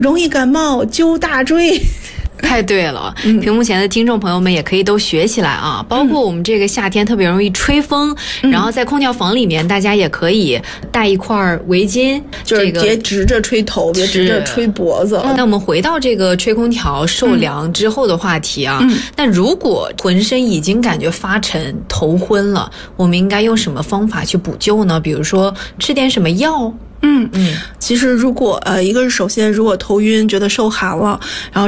容易感冒灸大椎。 太对了，屏幕前的听众朋友们也可以都学起来啊！包括我们这个夏天特别容易吹风，然后在空调房里面，大家也可以带一块围巾， 就是别直着吹头，别直着吹脖子。 那我们回到这个吹空调受凉之后的话题啊，那如果浑身已经感觉发沉、头昏了，我们应该用什么方法去补救呢？比如说吃点什么药？ 其实如果一个是首先如果头晕觉得受寒了，然后